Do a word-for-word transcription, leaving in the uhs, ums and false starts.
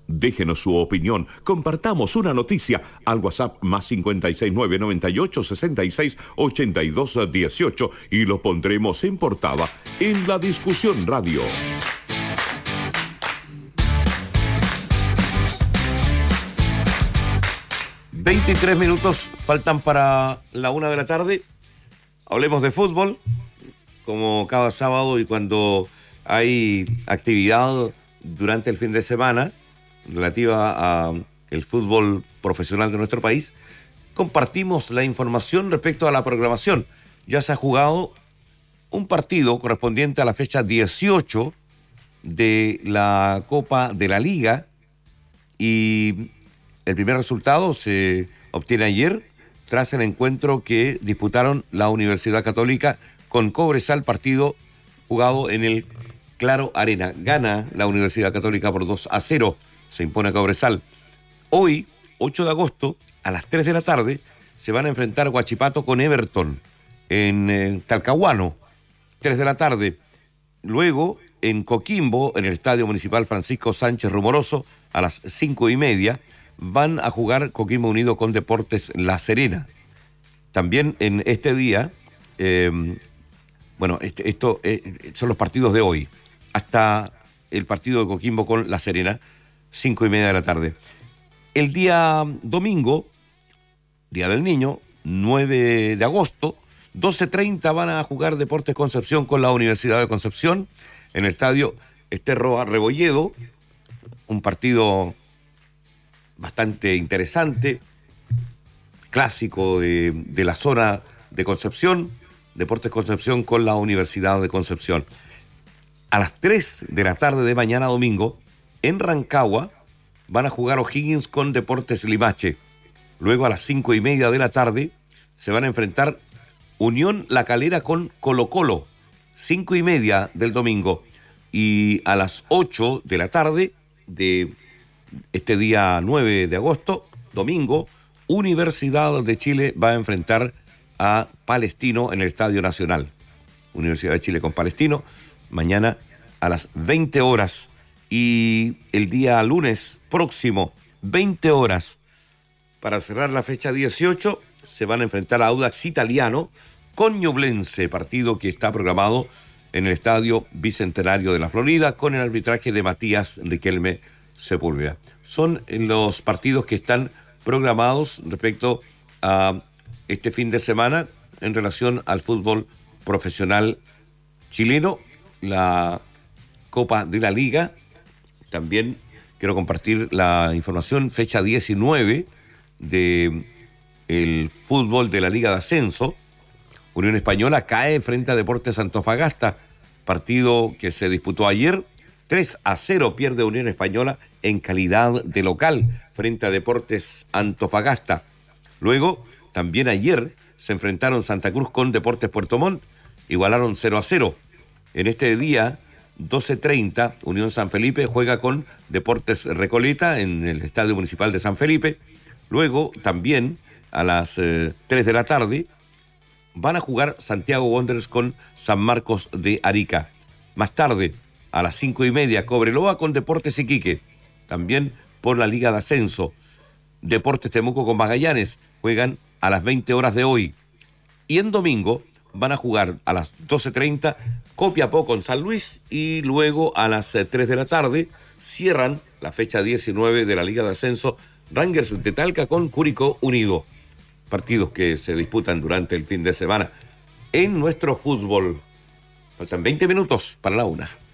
Déjenos su opinión, compartamos una noticia al WhatsApp más cinco seis nueve nueve ocho seis seis ocho dos uno ocho y lo pondremos en portada en La Discusión Radio. veintitrés minutos faltan para la una de la tarde. Hablemos de fútbol, como cada sábado y cuando hay actividad durante el fin de semana relativa al fútbol profesional de nuestro país, compartimos la información respecto a la programación. Ya se ha jugado un partido correspondiente a la fecha dieciocho de la Copa de la Liga y el primer resultado se obtiene ayer tras el encuentro que disputaron la Universidad Católica con Cobresal, partido jugado en el Claro Arena. Gana la Universidad Católica por dos a cero, se impone a Cobresal. Hoy, ocho de agosto, a las tres de la tarde, se van a enfrentar Huachipato con Everton en eh, Talcahuano, tres de la tarde. Luego, en Coquimbo, en el Estadio Municipal Francisco Sánchez Rumoroso, a las cinco y media, van a jugar Coquimbo Unido con Deportes La Serena. También en este día, eh, bueno, este, esto eh, son los partidos de hoy, hasta el partido de Coquimbo con La Serena, cinco y media de la tarde. El día domingo, Día del Niño, nueve de agosto, doce treinta van a jugar Deportes Concepción con la Universidad de Concepción en el Estadio Esterro Rebolledo, un partido bastante interesante, clásico de, de la zona de Concepción, Deportes Concepción con la Universidad de Concepción. A las tres de la tarde de mañana domingo, en Rancagua, van a jugar O'Higgins con Deportes Limache. Luego a las cinco y media de la tarde se van a enfrentar Unión La Calera con Colo Colo, cinco y media del domingo. Y a las ocho de la tarde de este día nueve de agosto, domingo, Universidad de Chile va a enfrentar a Palestino en el Estadio Nacional. Universidad de Chile con Palestino, mañana a las veinte horas. Y el día lunes próximo, veinte horas, para cerrar la fecha dieciocho, se van a enfrentar a Audax Italiano con Ñublense, partido que está programado en el Estadio Bicentenario de la Florida, con el arbitraje de Matías Riquelme Sepúlveda. Son los partidos que están programados respecto a este fin de semana en relación al fútbol profesional chileno, la Copa de la Liga. También quiero compartir la información, fecha diecinueve de el fútbol de la Liga de Ascenso. Unión Española cae frente a Deportes Antofagasta, partido que se disputó ayer. tres a cero pierde Unión Española en calidad de local frente a Deportes Antofagasta. Luego, también ayer, se enfrentaron Santa Cruz con Deportes Puerto Montt, igualaron cero a cero. En este día, doce treinta, Unión San Felipe juega con Deportes Recoleta en el Estadio Municipal de San Felipe. Luego, también, a las eh, tres de la tarde, van a jugar Santiago Wanderers con San Marcos de Arica. Más tarde, a las cinco y media, Cobreloa con Deportes Iquique, también por la Liga de Ascenso. Deportes Temuco con Magallanes juegan a las veinte horas de hoy. Y en domingo van a jugar a las doce treinta Copiapó con San Luis y luego a las tres de la tarde cierran la fecha diecinueve de la Liga de Ascenso Rangers de Talca con Curicó Unido. Partidos que se disputan durante el fin de semana en nuestro fútbol. Faltan veinte minutos para la una.